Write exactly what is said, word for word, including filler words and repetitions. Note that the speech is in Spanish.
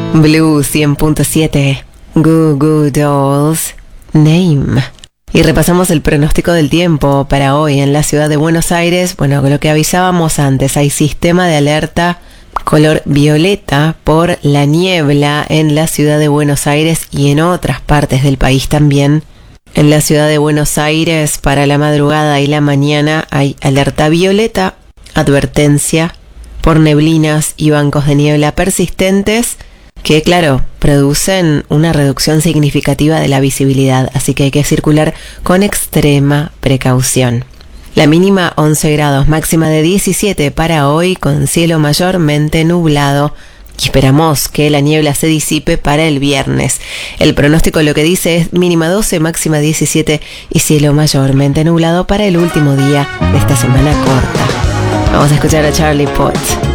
Blue cien punto siete, Goo Goo Dolls, Name. Y repasamos el pronóstico del tiempo para hoy en la ciudad de Buenos Aires. Bueno, con lo que avisábamos antes, hay sistema de alerta color violeta por la niebla en la ciudad de Buenos Aires y en otras partes del país también. En la ciudad de Buenos Aires, para la madrugada y la mañana, hay alerta violeta, advertencia por neblinas y bancos de niebla persistentes que, claro, producen una reducción significativa de la visibilidad, así que hay que circular con extrema precaución. La mínima once grados, máxima de diecisiete para hoy, con cielo mayormente nublado. Y esperamos que la niebla se disipe para el viernes. El pronóstico lo que dice es mínima doce, máxima diecisiete y cielo mayormente nublado para el último día de esta semana corta. Vamos a escuchar a Charlie Potts.